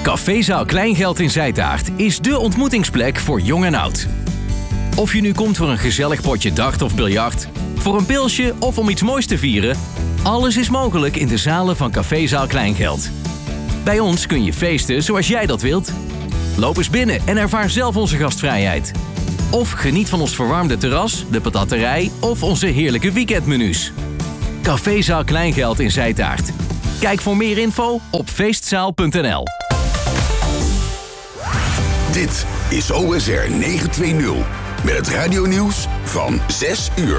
Cafézaal Kleingeld in Zijtaart is dé ontmoetingsplek voor jong en oud. Of je nu komt voor een gezellig potje dart of biljart, voor een pilsje of om iets moois te vieren, alles is mogelijk in de zalen van Cafézaal Kleingeld. Bij ons kun je feesten zoals jij dat wilt. Loop eens binnen en ervaar zelf onze gastvrijheid. Of geniet van ons verwarmde terras, de patatterij of onze heerlijke weekendmenu's. Cafézaal Kleingeld in Zijtaart. Kijk voor meer info op feestzaal.nl. Dit is OSR 920 met het radionieuws van 6 uur.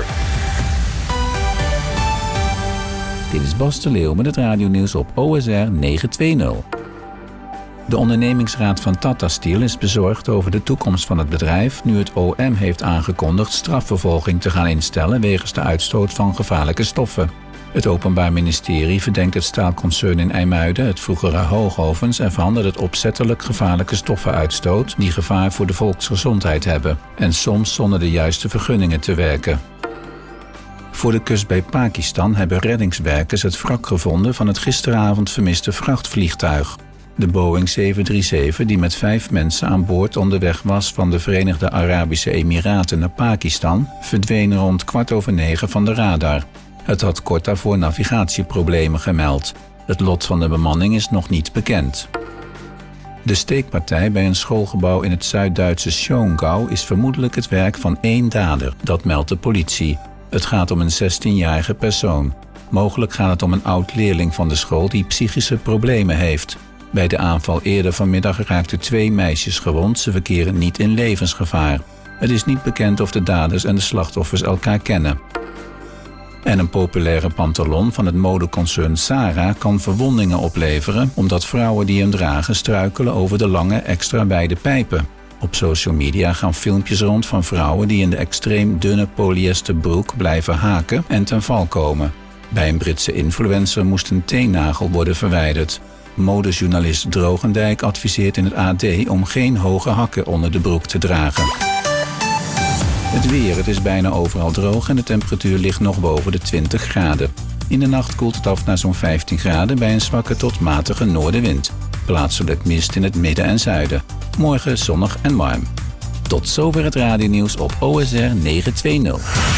Dit is Bas de Leeuw met het radionieuws op OSR 920. De ondernemingsraad van Tata Steel is bezorgd over de toekomst van het bedrijf nu het OM heeft aangekondigd strafvervolging te gaan instellen wegens de uitstoot van gevaarlijke stoffen. Het Openbaar Ministerie verdenkt het staalconcern in IJmuiden, het vroegere Hoogovens, ervan dat het opzettelijk gevaarlijke stoffen uitstoot die gevaar voor de volksgezondheid hebben en soms zonder de juiste vergunningen te werken. Voor de kust bij Pakistan hebben reddingswerkers het wrak gevonden van het gisteravond vermiste vrachtvliegtuig. De Boeing 737, die met 5 mensen aan boord onderweg was van de Verenigde Arabische Emiraten naar Pakistan, verdween rond 9:15 van de radar. Het had kort daarvoor navigatieproblemen gemeld. Het lot van de bemanning is nog niet bekend. De steekpartij bij een schoolgebouw in het Zuid-Duitse Schongau is vermoedelijk het werk van 1 dader, dat meldt de politie. Het gaat om een 16-jarige persoon. Mogelijk gaat het om een oud-leerling van de school die psychische problemen heeft. Bij de aanval eerder vanmiddag raakten 2 meisjes gewond. Ze verkeren niet in levensgevaar. Het is niet bekend of de daders en de slachtoffers elkaar kennen. En een populaire pantalon van het modeconcern Zara kan verwondingen opleveren omdat vrouwen die hem dragen struikelen over de lange extra wijde pijpen. Op social media gaan filmpjes rond van vrouwen die in de extreem dunne polyesterbroek blijven haken en ten val komen. Bij een Britse influencer moest een teennagel worden verwijderd. Modejournalist Drogendijk adviseert in het AD om geen hoge hakken onder de broek te dragen. Het weer, het is bijna overal droog en de temperatuur ligt nog boven de 20 graden. In de nacht koelt het af naar zo'n 15 graden bij een zwakke tot matige noordenwind. Plaatselijk mist in het midden en zuiden. Morgen zonnig en warm. Tot zover het radionieuws op OSR 920.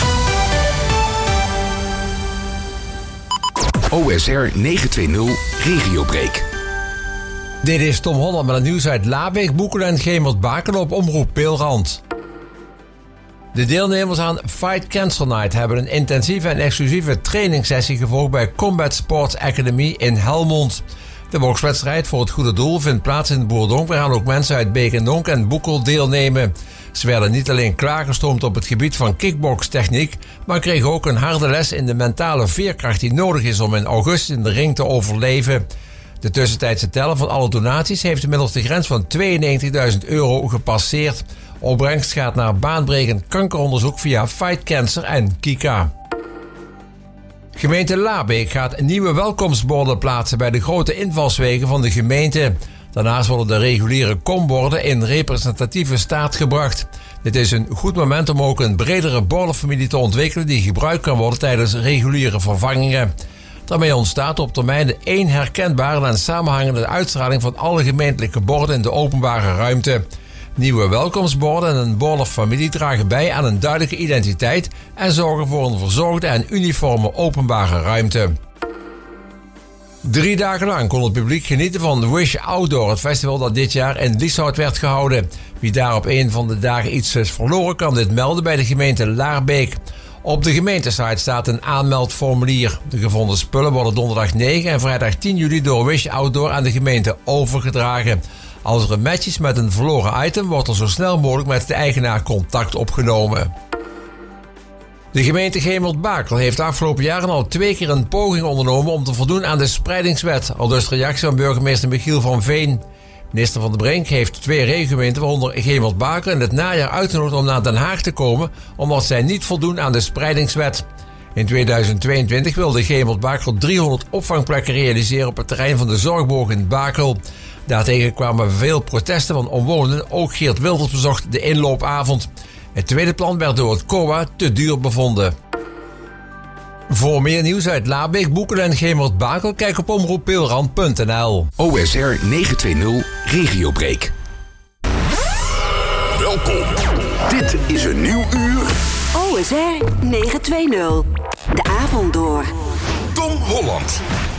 OSR 920 Regiobreak. Dit is Tom Holland met het nieuws uit Laabeek, Boekelen en Gemert-Bakel op Omroep Peelrand. De deelnemers aan Fight Cancer Night hebben een intensieve en exclusieve trainingssessie gevolgd bij Combat Sports Academy in Helmond. De bokswedstrijd voor het goede doel vindt plaats in Boerdonk, waar ook mensen uit Beek en Donk en Boekel deelnemen. Ze werden niet alleen klaargestoomd op het gebied van kickbokstechniek, maar kregen ook een harde les in de mentale veerkracht die nodig is om in augustus in de ring te overleven. De tussentijdse teller van alle donaties heeft inmiddels de grens van €92.000 gepasseerd. Opbrengst gaat naar baanbrekend kankeronderzoek via Fight Cancer en Kika. Gemeente Laabeek gaat nieuwe welkomstborden plaatsen bij de grote invalswegen van de gemeente. Daarnaast worden de reguliere komborden in representatieve staat gebracht. Dit is een goed moment om ook een bredere bordenfamilie te ontwikkelen die gebruikt kan worden tijdens reguliere vervangingen. Daarmee ontstaat op termijn één herkenbare en samenhangende uitstraling van alle gemeentelijke borden in de openbare ruimte. Nieuwe welkomstborden en een bordenfamilie dragen bij aan een duidelijke identiteit en zorgen voor een verzorgde en uniforme openbare ruimte. 3 dagen lang kon het publiek genieten van Wish Outdoor, het festival dat dit jaar in Lieshout werd gehouden. Wie daar op een van de dagen iets is verloren, kan dit melden bij de gemeente Laarbeek. Op de gemeentesite staat een aanmeldformulier. De gevonden spullen worden donderdag 9 en vrijdag 10 juli door Wish Outdoor aan de gemeente overgedragen. Als er een match is met een verloren item, wordt er zo snel mogelijk met de eigenaar contact opgenomen. De gemeente Gemert-Bakel heeft de afgelopen jaren al 2 keer een poging ondernomen om te voldoen aan de spreidingswet. Aldus de reactie van burgemeester Michiel van Veen. Minister Van der Brink heeft 2 regiogemeenten, waaronder Gemert-Bakel, in het najaar uitgenodigd om naar Den Haag te komen, omdat zij niet voldoen aan de spreidingswet. In 2022 wilde Gemert-Bakel 300 opvangplekken realiseren op het terrein van de Zorgboog in Bakel. Daartegen kwamen veel protesten van omwonenden. Ook Geert Wilders bezocht de inloopavond. Het tweede plan werd door het COA te duur bevonden. Voor meer nieuws uit Labeek, Boekelen en Gemert-Bakel, kijk op omroeppeelrand.nl. OSR 920 Regiobreak. Welkom. Dit is een nieuw uur. OSR 920. De avond door. Tom Holland.